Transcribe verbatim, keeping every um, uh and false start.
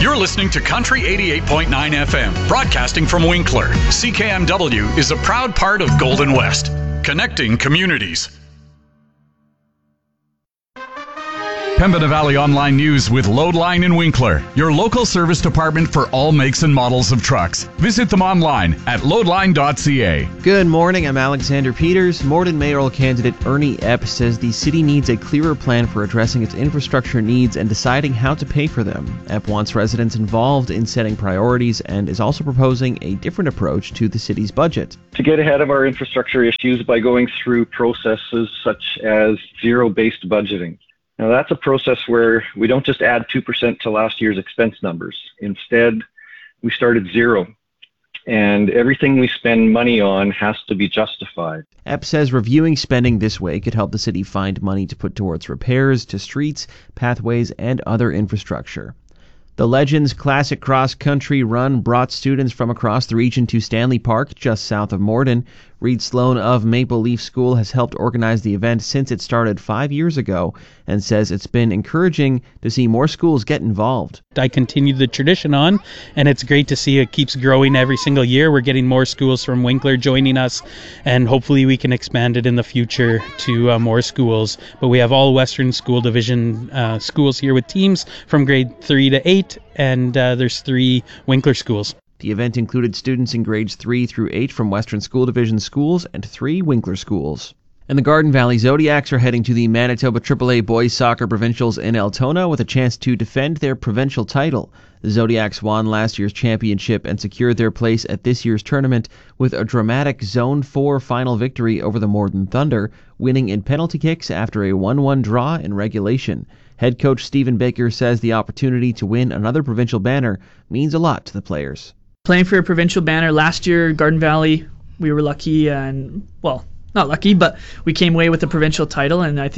You're listening to Country eighty-eight point nine F M, broadcasting from Winkler. C K M W is a proud part of Golden West, connecting communities. Pembina Valley Online News with Loadline in Winkler, your local service department for all makes and models of trucks. Visit them online at loadline dot c a. Good morning, I'm Alexander Peters. Morden mayoral candidate Ernie Epp says the city needs a clearer plan for addressing its infrastructure needs and deciding how to pay for them. Epp wants residents involved in setting priorities and is also proposing a different approach to the city's budget. To get ahead of our infrastructure issues by going through processes such as zero-based budgeting. Now, that's a process where we don't just add two percent to last year's expense numbers. Instead, we start at zero, and everything we spend money on has to be justified. Epp says reviewing spending this way could help the city find money to put towards repairs to streets, pathways, and other infrastructure. The Legends Classic Cross Country Run brought students from across the region to Stanley Park, just south of Morden. Reed Sloan of Maple Leaf School has helped organize the event since it started five years ago and says it's been encouraging to see more schools get involved. I continue the tradition on, and it's great to see it keeps growing every single year. We're getting more schools from Winkler joining us, and hopefully we can expand it in the future to uh, more schools. But we have all Western School Division uh, schools here with teams from grade three to eight, and uh, there's three Winkler schools. The event included students in grades three through eight from Western School Division schools and three Winkler schools. And the Garden Valley Zodiacs are heading to the Manitoba triple A Boys Soccer Provincials in Altona with a chance to defend their provincial title. The Zodiacs won last year's championship and secured their place at this year's tournament with a dramatic Zone four final victory over the Morden Thunder, winning in penalty kicks after a one one draw in regulation. Head coach Stephen Baker says the opportunity to win another provincial banner means a lot to the players. Playing for a provincial banner last year, Garden Valley, we were lucky and, well, not lucky, but we came away with the provincial title, and I think